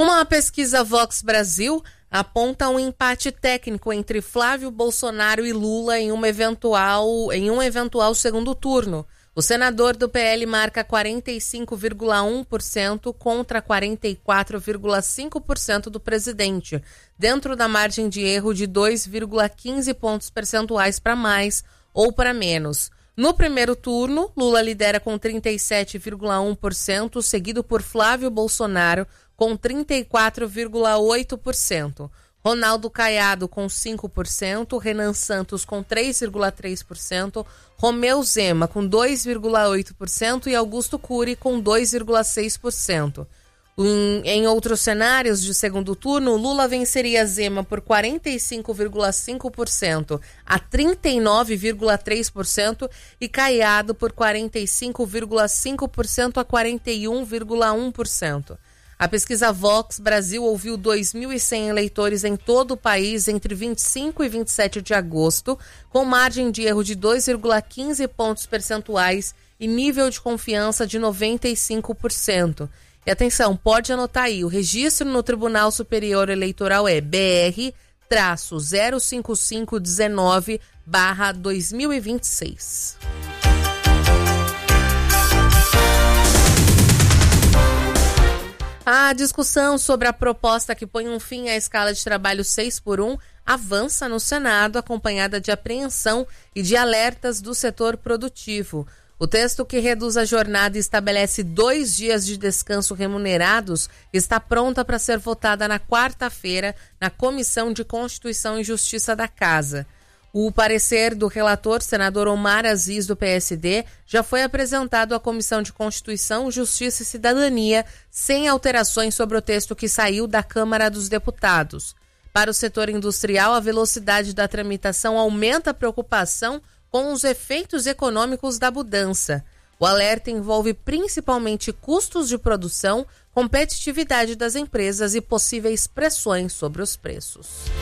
Uma pesquisa Vox Brasil aponta um empate técnico entre Flávio Bolsonaro e Lula em um eventual segundo turno. O senador do PL marca 45,1% contra 44,5% do presidente, dentro da margem de erro de 2,15 pontos percentuais para mais ou para menos. No primeiro turno, Lula lidera com 37,1%, seguido por Flávio Bolsonaro com 34,8%. Ronaldo Caiado com 5%, Renan Santos com 3,3%, Romeu Zema com 2,8% e Augusto Cury com 2,6%. Em outros cenários de segundo turno, Lula venceria Zema por 45,5% a 39,3% e Caiado por 45,5% a 41,1%. A pesquisa Vox Brasil ouviu 2.100 eleitores em todo o país entre 25 e 27 de agosto, com margem de erro de 2,15 pontos percentuais e nível de confiança de 95%. E atenção, pode anotar aí, o registro no Tribunal Superior Eleitoral é BR-05519/2026. A discussão sobre a proposta que põe um fim à escala de trabalho 6x1 avança no Senado, acompanhada de apreensão e de alertas do setor produtivo. O texto que reduz a jornada e estabelece 2 dias de descanso remunerados está pronta para ser votada na quarta-feira na Comissão de Constituição e Justiça da Casa. O parecer do relator, senador Omar Aziz, do PSD, já foi apresentado à Comissão de Constituição, Justiça e Cidadania, sem alterações sobre o texto que saiu da Câmara dos Deputados. Para o setor industrial, a velocidade da tramitação aumenta a preocupação com os efeitos econômicos da mudança. O alerta envolve principalmente custos de produção, competitividade das empresas e possíveis pressões sobre os preços.